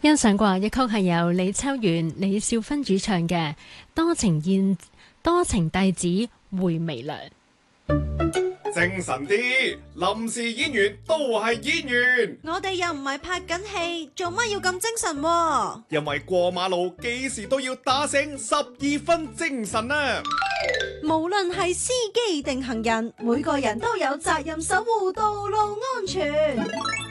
欣賞過一曲係由李秋元、李少芬主唱嘅多情弟子回微涼。 精神啲，臨時演員都係演員。 我哋又唔係拍緊戲，做乜要咁精神喎？ 因為過馬路幾時都要打醒12分精神啊！ 無論係司機定行人，每個人都有責任守護道路安全。